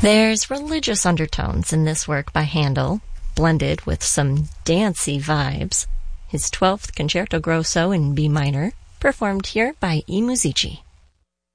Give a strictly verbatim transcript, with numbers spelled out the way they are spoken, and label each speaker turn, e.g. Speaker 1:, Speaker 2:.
Speaker 1: There's religious undertones in this work by Handel, blended with some dancey vibes. His twelfth Concerto Grosso in B minor, performed here by I Musici.